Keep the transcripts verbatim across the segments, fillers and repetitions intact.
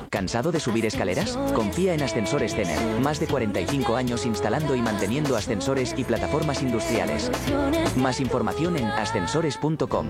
¿Cansado de subir escaleras? Confía en Ascensores Cener. Más de cuarenta y cinco años instalando y manteniendo ascensores y plataformas industriales. Más información en ascensores punto com.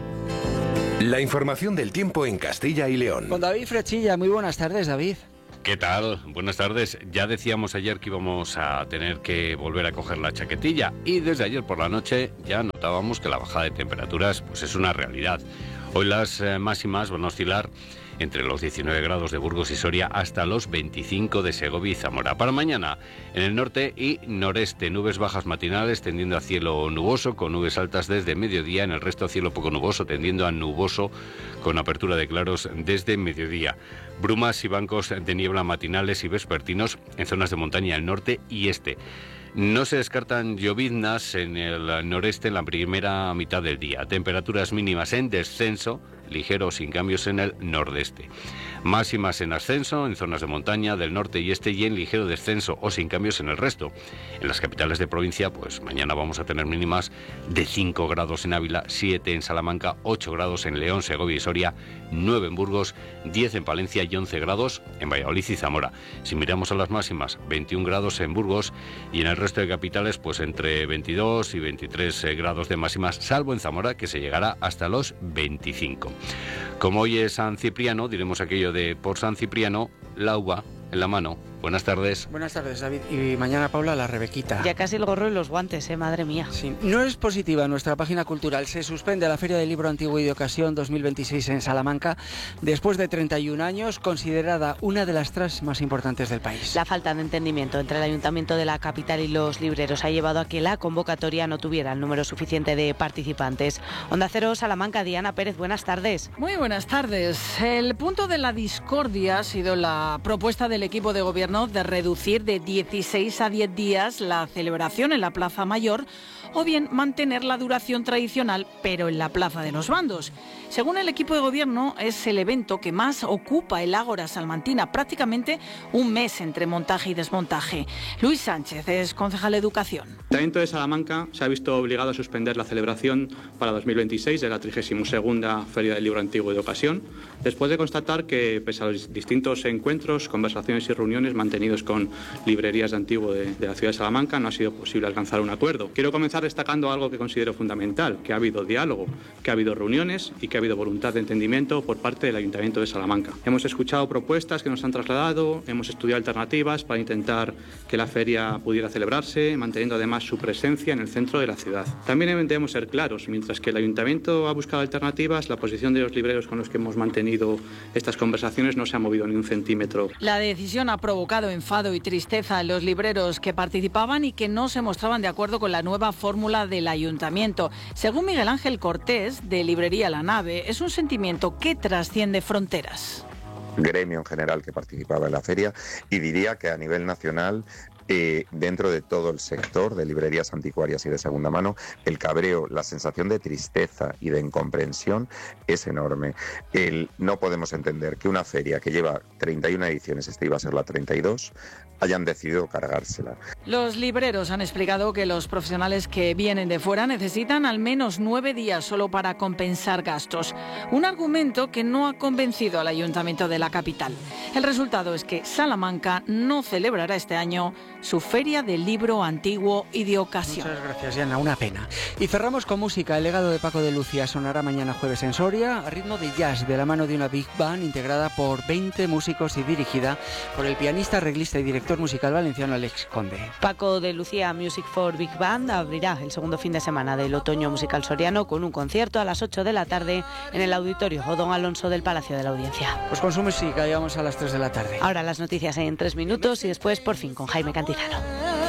La información del tiempo en Castilla y León. Con David Frechilla. Muy buenas tardes, David. ¿Qué tal? Buenas tardes. Ya decíamos ayer que íbamos a tener que volver a coger la chaquetilla y desde ayer por la noche ya notábamos que la bajada de temperaturas pues es una realidad. Hoy las eh, máximas van a oscilar entre los diecinueve grados de Burgos y Soria hasta los veinticinco de Segovia y Zamora. Para mañana, en el norte y noreste, nubes bajas matinales tendiendo a cielo nuboso, con nubes altas desde mediodía. En el resto, cielo poco nuboso, tendiendo a nuboso, con apertura de claros desde mediodía. Brumas y bancos de niebla matinales y vespertinos en zonas de montaña del norte y este. No se descartan lloviznas en el noreste en la primera mitad del día. Temperaturas mínimas en descenso, ligeros sin cambios en el nordeste. Máximas en ascenso en zonas de montaña del norte y este y en ligero descenso o sin cambios en el resto. En las capitales de provincia, pues mañana vamos a tener mínimas de cinco grados en Ávila, siete en Salamanca, ocho grados en León, Segovia y Soria, nueve en Burgos, diez en Palencia y once grados en Valladolid y Zamora. Si miramos a las máximas, veintiún grados en Burgos y en el resto de capitales, pues entre veintidós y veintitrés grados de máximas, salvo en Zamora, que se llegará hasta los veinticinco. Como hoy es San Cipriano, diremos aquello de por San Cipriano, la uva en la mano. Buenas tardes. Buenas tardes, David. Y mañana, Paula, la Rebequita. Ya casi el gorro y los guantes, ¿eh? Madre mía. Sí. No es positiva nuestra página cultural. Se suspende la Feria del Libro Antiguo y de Ocasión dos mil veintiséis en Salamanca después de treinta y un años, considerada una de las tres más importantes del país. La falta de entendimiento entre el Ayuntamiento de la capital y los libreros ha llevado a que la convocatoria no tuviera el número suficiente de participantes. Onda Cero, Salamanca, Diana Pérez, buenas tardes. Muy buenas tardes. El punto de la discordia ha sido la propuesta del equipo de gobierno de reducir de dieciséis a diez días la celebración en la Plaza Mayor o bien mantener la duración tradicional pero en la Plaza de los Bandos. Según el equipo de gobierno, es el evento que más ocupa el Ágora salmantina, prácticamente un mes entre montaje y desmontaje. Luis Sánchez es concejal de Educación. El Ayuntamiento de Salamanca se ha visto obligado a suspender la celebración para dos mil veintiséis de la trigésima segunda Feria del Libro Antiguo y de Ocasión, después de constatar que, pese a los distintos encuentros, conversaciones y reuniones mantenidos con librerías de antiguo de, de la ciudad de Salamanca, no ha sido posible alcanzar un acuerdo. Quiero comenzar destacando algo que considero fundamental, que ha habido diálogo, que ha habido reuniones y que ha habido voluntad de entendimiento por parte del Ayuntamiento de Salamanca. Hemos escuchado propuestas que nos han trasladado, hemos estudiado alternativas para intentar que la feria pudiera celebrarse, manteniendo además su presencia en el centro de la ciudad. También debemos ser claros, mientras que el Ayuntamiento ha buscado alternativas, la posición de los libreros con los que hemos mantenido estas conversaciones no se ha movido ni un centímetro. La decisión ha provocado enfado y tristeza en los libreros que participaban y que no se mostraban de acuerdo con la nueva fórmula del Ayuntamiento. Según Miguel Ángel Cortés, de Librería La Nave, es un sentimiento que trasciende fronteras. Gremio en general que participaba en la feria y diría que a nivel nacional, eh, dentro de todo el sector de librerías anticuarias y de segunda mano, el cabreo, la sensación de tristeza y de incomprensión es enorme. El, no podemos entender que una feria que lleva treinta y una ediciones, esta iba a ser la treinta y dos, hayan decidido cargársela. Los libreros han explicado que los profesionales que vienen de fuera necesitan al menos nueve días solo para compensar gastos. Un argumento que no ha convencido al Ayuntamiento de la capital. El resultado es que Salamanca no celebrará este año su Feria del Libro Antiguo y de Ocasión. Muchas gracias, Diana. Una pena. Y cerramos con música. El legado de Paco de Lucía sonará mañana jueves en Soria a ritmo de jazz de la mano de una big band integrada por veinte músicos y dirigida por el pianista, arreglista y director musical valenciano Alex Conde. Paco de Lucía Music for Big Band abrirá el segundo fin de semana del otoño musical soriano con un concierto a las ocho de la tarde en el auditorio Odón Alonso del Palacio de la Audiencia. Pues con su música llegamos a las tres de la tarde. Ahora las noticias en tres minutos y después por fin con Jaime Cantizano.